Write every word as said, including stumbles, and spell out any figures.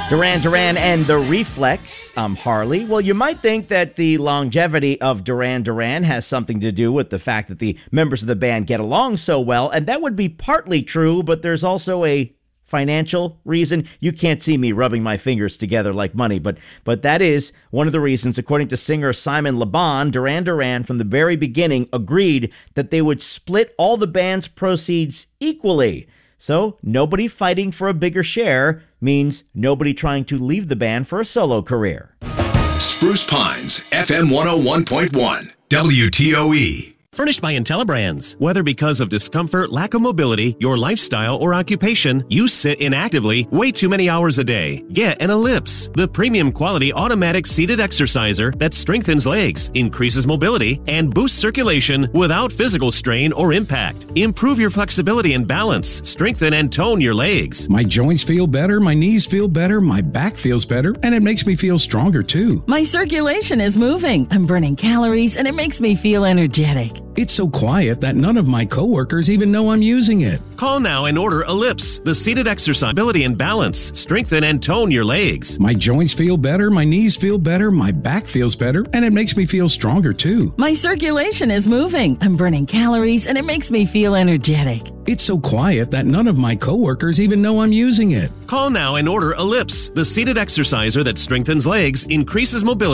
Duran Duran and the Reflex. I'm Harley. Well, you might think that the longevity of Duran Duran has something to do with the fact that the members of the band get along so well, and that would be partly true, but there's also a financial reason. You can't see me rubbing my fingers together like money, but but that is one of the reasons. According to singer Simon Le Bon, Duran Duran from the very beginning agreed that they would split all the band's proceeds equally. So nobody fighting for a bigger share means nobody trying to leave the band for a solo career. Spruce Pines, F M one oh one point one, W T O E. Furnished by IntelliBrands. Whether because of discomfort, lack of mobility, your lifestyle, or occupation, you sit inactively way too many hours a day. Get an Ellipse, the premium quality automatic seated exerciser that strengthens legs, increases mobility, and boosts circulation without physical strain or impact. Improve your flexibility and balance. Strengthen and tone your legs. My joints feel better, my knees feel better, my back feels better, and it makes me feel stronger too. My circulation is moving. I'm burning calories, and it makes me feel energetic. It's so quiet that none of my coworkers even know I'm using it. Call now and order Ellipse, the seated exercise, ability and balance. Strengthen and tone your legs. My joints feel better, my knees feel better, my back feels better, and it makes me feel stronger too. My circulation is moving. I'm burning calories, and it makes me feel energetic. It's so quiet that none of my coworkers even know I'm using it. Call now and order Ellipse, the seated exerciser that strengthens legs, increases mobility,